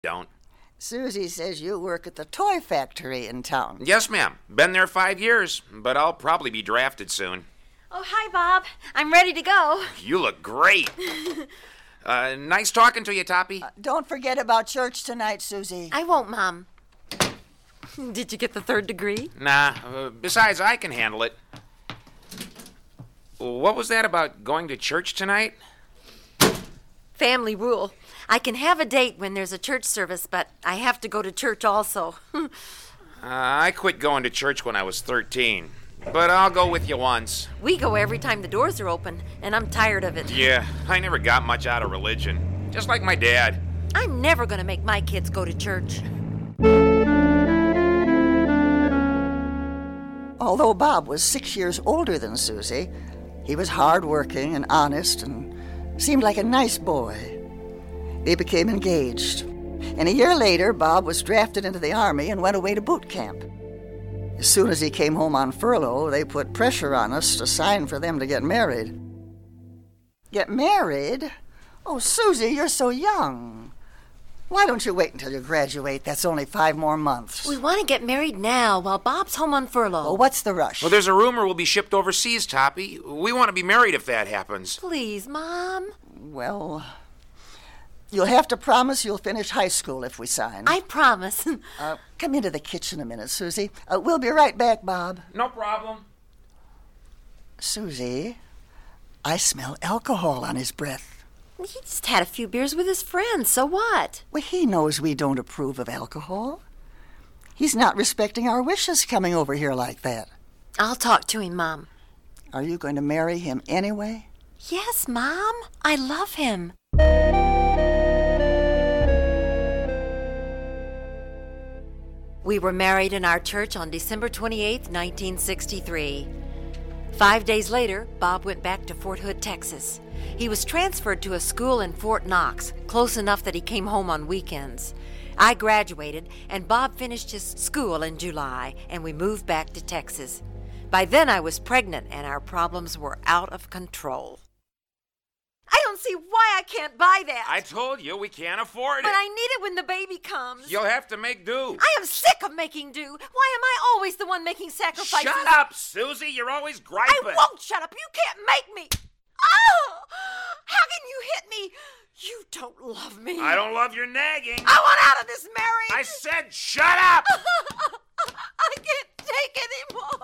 don't. Susie says you work at the toy factory in town. Yes, ma'am. Been there 5 years, but I'll probably be drafted soon. Oh, hi, Bob. I'm ready to go. You look great. Nice talking to you, Toppy. Don't forget about church tonight, Susie. I won't, Mom. Did you get the 3rd degree? Nah, besides, I can handle it. What was that about going to church tonight? Family rule. I can have a date when there's a church service, but I have to go to church also. I quit going to church when I was 13, but I'll go with you once. We go every time the doors are open, and I'm tired of it. Yeah, I never got much out of religion, just like my dad. I'm never going to make my kids go to church. Although Bob was 6 years older than Susie, he was hardworking and honest and seemed like a nice boy. They became engaged, and a year later, Bob was drafted into the Army and went away to boot camp. As soon as he came home on furlough, they put pressure on us to sign for them to get married. Get married? Oh, Susie, you're so young. Why don't you wait until you graduate? That's only 5 more months. We want to get married now while Bob's home on furlough. Well, what's the rush? Well, there's a rumor we'll be shipped overseas, Toppy. We want to be married if that happens. Please, Mom. Well, you'll have to promise you'll finish high school if we sign. I promise. Come into the kitchen a minute, Susie. We'll be right back, Bob. No problem. Susie, I smell alcohol on his breath. He just had a few beers with his friends, so what? Well, he knows we don't approve of alcohol. He's not respecting our wishes coming over here like that. I'll talk to him, Mom. Are you going to marry him anyway? Yes, Mom. I love him. We were married in our church on December 28th, 1963. 5 days later, Bob went back to Fort Hood, Texas. He was transferred to a school in Fort Knox, close enough that he came home on weekends. I graduated, and Bob finished his school in July, and we moved back to Texas. By then, I was pregnant, and our problems were out of control. I don't see why I can't buy that. I told you we can't afford it. But I need it when the baby comes. You'll have to make do. I am sick of making do. Why am I always the one making sacrifices? Shut up, Susie. You're always griping. I won't shut up. You can't make me. Oh! How can you hit me? You don't love me. I don't love your nagging. I want out of this marriage. I said shut up! I can't take anymore.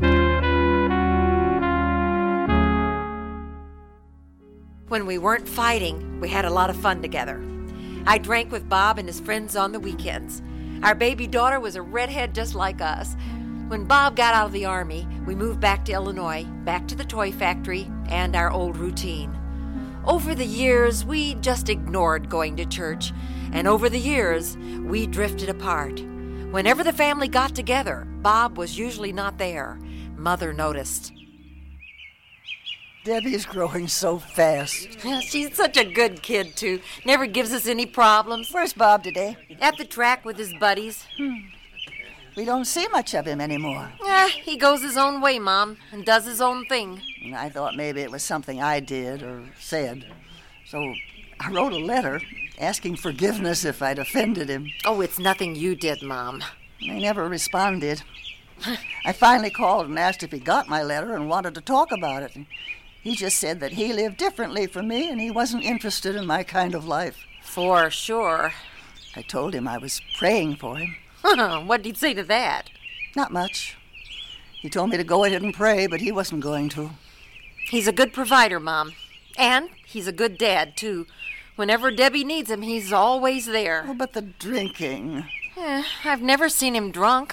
When we weren't fighting, we had a lot of fun together. I drank with Bob and his friends on the weekends. Our baby daughter was a redhead just like us. When Bob got out of the Army, we moved back to Illinois, back to the toy factory, and our old routine. Over the years, we just ignored going to church, and over the years, we drifted apart. Whenever the family got together, Bob was usually not there. Mother noticed. Debbie's growing so fast. Yeah, she's such a good kid, too. Never gives us any problems. Where's Bob today? At the track with his buddies. We don't see much of him anymore. He goes his own way, Mom, and does his own thing. And I thought maybe it was something I did or said. So I wrote a letter asking forgiveness if I'd offended him. Oh, it's nothing you did, Mom. They never responded. I finally called and asked if he got my letter and wanted to talk about it. He just said that he lived differently from me and he wasn't interested in my kind of life. For sure. I told him I was praying for him. What did he say to that? Not much. He told me to go ahead and pray, but he wasn't going to. He's a good provider, Mom. And he's a good dad, too. Whenever Debbie needs him, he's always there. Oh, but the drinking. I've never seen him drunk.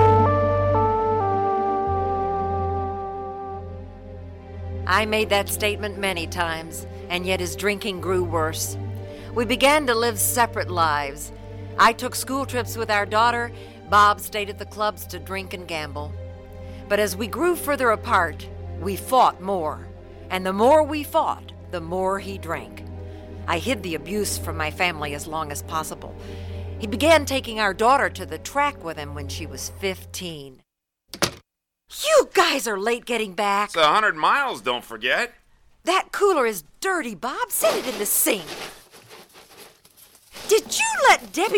I made that statement many times, and yet his drinking grew worse. We began to live separate lives. I took school trips with our daughter. Bob stayed at the clubs to drink and gamble. But as we grew further apart, we fought more. And the more we fought, the more he drank. I hid the abuse from my family as long as possible. He began taking our daughter to the track with him when she was 15. You guys are late getting back. It's 100 miles, don't forget. That cooler is dirty, Bob. Set it in the sink. Did you let Debbie